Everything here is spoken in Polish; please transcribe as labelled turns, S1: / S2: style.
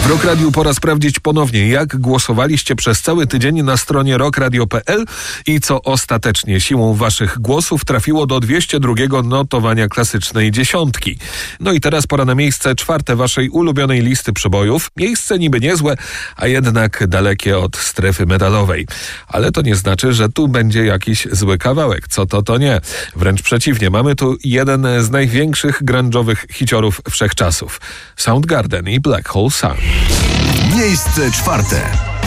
S1: W Rock Radiu pora sprawdzić ponownie, jak głosowaliście przez cały tydzień na stronie rockradio.pl i co ostatecznie siłą waszych głosów trafiło do 202 notowania klasycznej dziesiątki. No i teraz pora na miejsce 4 waszej ulubionej listy przebojów. Miejsce niby niezłe, a jednak dalekie od strefy metalowej. Ale to nie znaczy, że tu będzie jakiś zły kawałek. Co to nie. Wręcz przeciwnie, mamy tu jeden z największych grunge'owych hiciorów wszechczasów. Soundgarden i Black Hole Sun.
S2: Miejsce 4.